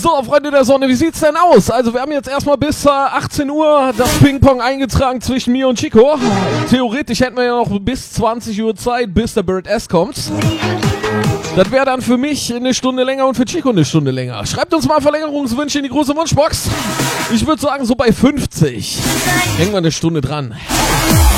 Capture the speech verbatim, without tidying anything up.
So, Freunde der Sonne, wie sieht's denn aus? Also wir haben jetzt erstmal bis äh, achtzehn Uhr das Ping-Pong eingetragen zwischen mir und Chico. Theoretisch hätten wir ja noch bis zwanzig Uhr Zeit, bis der Bird S kommt. Das wäre dann für mich eine Stunde länger und für Chico eine Stunde länger. Schreibt uns mal Verlängerungswünsche in die große Wunschbox. Ich würde sagen, so bei fünfzig. Hängen wir eine Stunde dran.